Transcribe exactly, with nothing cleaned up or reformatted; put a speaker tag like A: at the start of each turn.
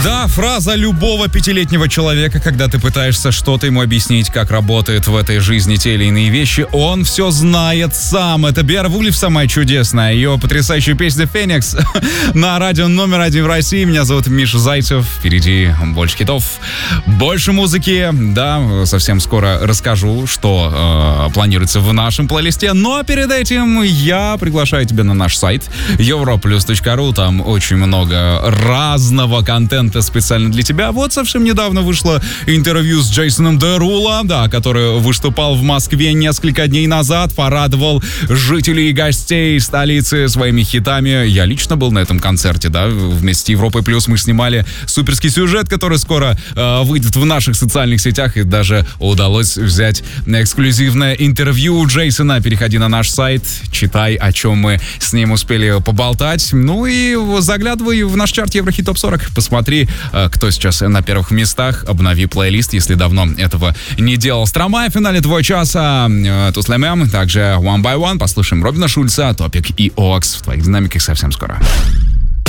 A: Да, фраза любого пятилетнего человека, когда ты пытаешься что-то ему объяснить, как работает в этой жизни те или иные вещи, он все знает сам. Это Беовульф, самая чудесная. Ее потрясающая песня «Феникс» на радио номер один в России. Меня зовут Миша Зайцев. Впереди больше хитов, больше музыки. Да, совсем скоро расскажу, что э, планируется в нашем плейлисте. Но перед этим я приглашаю тебя на наш сайт европлюс точка ру. Там очень много разного контента специально для тебя. Вот совсем недавно вышло интервью с Джейсоном Дерула, да, который выступал в Москве несколько дней назад, порадовал жителей и гостей столицы своими хитами. Я лично был на этом концерте, да, вместе с Европой Плюс мы снимали суперский сюжет, который скоро э, выйдет в наших социальных сетях, и даже удалось взять эксклюзивное интервью у Джейсона. Переходи на наш сайт, читай, о чем мы с ним успели поболтать. Ну и заглядывай в наш чарт Еврохит Топ сорок, посмотри, кто сейчас на первых местах, обнови плейлист, если давно этого не делал. Стромай в финале твоего часа, Туслемем, также One by One, послушаем Робина Шульца, Топик и Окс в твоих динамиках совсем скоро.